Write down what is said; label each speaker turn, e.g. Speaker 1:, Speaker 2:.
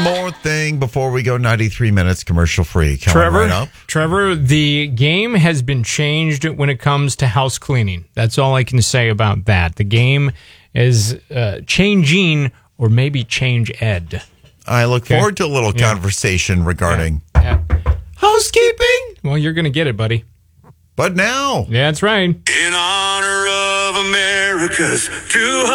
Speaker 1: more thing before we go 93 minutes commercial free. Coming right up.
Speaker 2: Trevor, the game has been changed when it comes to house cleaning. That's all I can say about that. The game is changing, or maybe change ed.
Speaker 1: I look forward to a little conversation regarding housekeeping.
Speaker 2: Well, you're going to get it, buddy.
Speaker 1: But now.
Speaker 2: Yeah, that's right.
Speaker 3: In honor of America's 200